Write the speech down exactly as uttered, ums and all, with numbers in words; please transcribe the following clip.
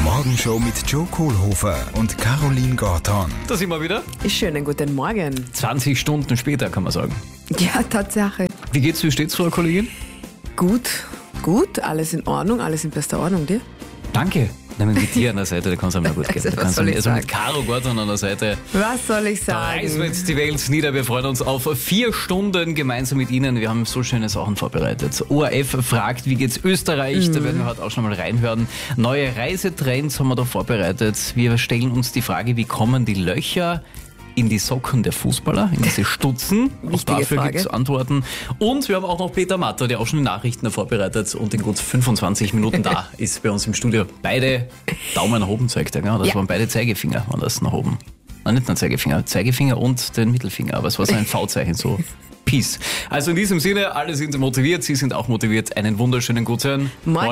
Morgenshow mit Joe Kohlhofer und Caroline Gorton. Da sind wir wieder. Schönen guten Morgen. zwanzig Stunden später, kann man sagen. Ja, Tatsache. Wie geht's, wie steht's, Frau Kollegin? Gut, gut, alles in Ordnung, alles in bester Ordnung, dir? Danke. Nein, mit dir an der Seite, da kann es einmal gut gehen. Also, Da was kann's soll einem- ich also mit sagen? Caro Gordon an der Seite. Was soll ich Da reißen wir sagen? jetzt die Welt nieder. Wir freuen uns auf vier Stunden gemeinsam mit Ihnen. Wir haben so schöne Sachen vorbereitet. O R F fragt, wie geht's Österreich? Da werden wir heute auch schon mal reinhören. Neue Reisetrends haben wir da vorbereitet. Wir stellen uns die Frage, wie kommen die Löcher in die Socken der Fußballer, in diese Stutzen? Auch Wichtige dafür Frage. gibt es Antworten. Und wir haben auch noch Peter Matter, der auch schon die Nachrichten vorbereitet und in gut fünfundzwanzig Minuten da ist bei uns im Studio. Beide Daumen nach oben zeigt er, gell? Das Ja. waren beide Zeigefinger, waren das nach oben. Nein, nicht nur Zeigefinger, Zeigefinger und den Mittelfinger, aber es war so ein V-Zeichen, so Peace. Also in diesem Sinne, alle sind motiviert, Sie sind auch motiviert. Einen wunderschönen guten Morgen.